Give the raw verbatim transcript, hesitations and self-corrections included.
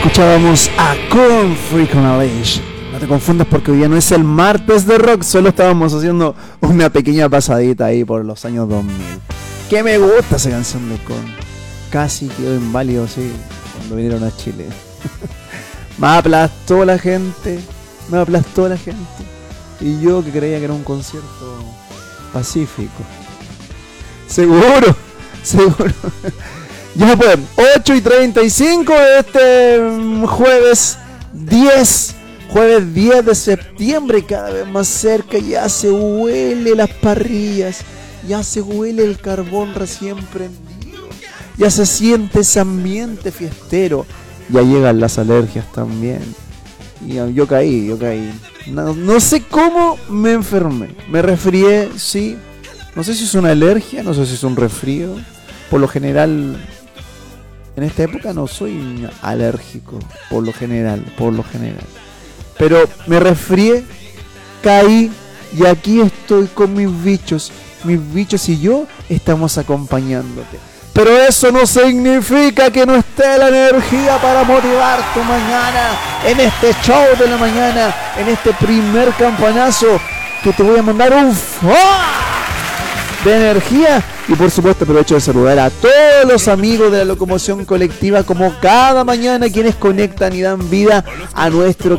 Escuchábamos a Corn Freak on a Leash. No te confundas porque hoy ya no es el martes de rock, solo estábamos haciendo una pequeña pasadita ahí por los años dos mil. Que me gusta esa canción de Korn. Casi quedó inválido, sí, cuando vinieron a Chile. Me aplastó la gente, me aplastó la gente. Y yo que creía que era un concierto pacífico. Seguro, seguro. Ya pues, ocho y treinta y cinco de este jueves diez, jueves diez de septiembre, cada vez más cerca, ya se huele las parrillas, ya se huele el carbón recién prendido, ya se siente ese ambiente fiestero, ya llegan las alergias también. Y yo caí, yo caí. No, no sé cómo me enfermé, me resfrié, sí, no sé si es una alergia, no sé si es un resfrío, por lo general... En esta época no soy alérgico, por lo general, por lo general. Pero me resfrié, caí y aquí estoy con mis bichos. Mis bichos y yo estamos acompañándote. Pero eso no significa que no esté la energía para motivar tu mañana en este show de la mañana, en este primer campanazo que te voy a mandar un ¡fua! De energía. Y por supuesto aprovecho de saludar a todos los amigos de la locomoción colectiva, como cada mañana, quienes conectan y dan vida a nuestro